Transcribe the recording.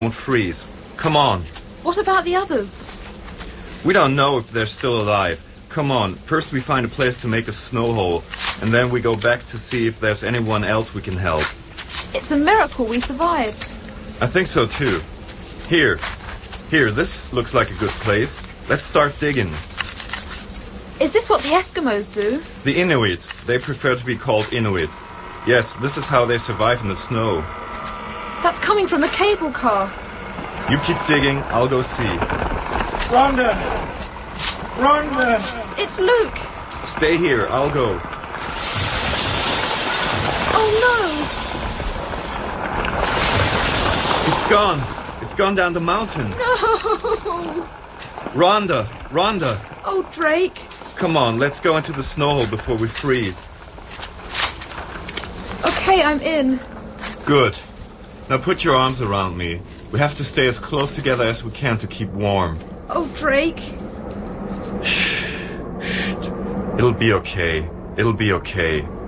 won't freeze. Come on. What about the others? We don't know if they're still alive. Come on. First we find a place to make a snow hole, and then we go back to see if there's anyone else we can help. It's a miracle we survived. I think so too. Here, this looks like a good place. Let's start digging. Is this what the Eskimos do? The Inuit. They prefer to be called Inuit. Yes, this is how they survive in the snow. That's coming from the cable car. You keep digging, I'll go see. Rhonda! Rhonda! It's Luke! Stay here, I'll go. Oh It's gone. It's gone down the mountain. no! No! Rhonda! Oh, Drake. Come on, let's go into the snow hole before we freeze. Okay, I'm in. Good. Now put your arms around me. We have to stay as close together as we can to keep warm. Oh, Drake. Shh. It'll be okay. It'll be okay.